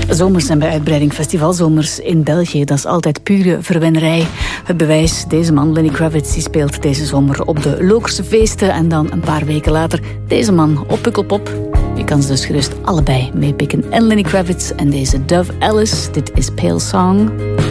Zomers en bij uitbreiding festivalzomers in België, dat is altijd pure verwennerij. Het bewijs, deze man, Lenny Kravitz, die speelt deze zomer op de Lokerse feesten en dan een paar weken later deze man op Pukkelpop. Je kan ze dus gerust allebei meepikken. En Lenny Kravitz en deze Dove Alice, dit is Pale Song.